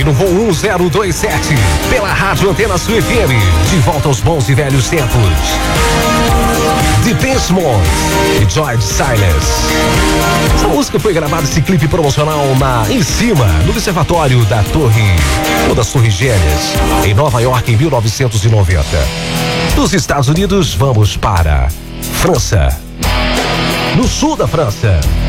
no voo 1027, pela Rádio Antena Sul FM, de volta aos bons e velhos tempos. The Desmond e George Silas. Essa música foi gravada, esse clipe promocional em cima, no observatório da Torre, ou das Torres Gêmeas, em Nova York, em 1990. Dos Estados Unidos, vamos para França. No sul da França,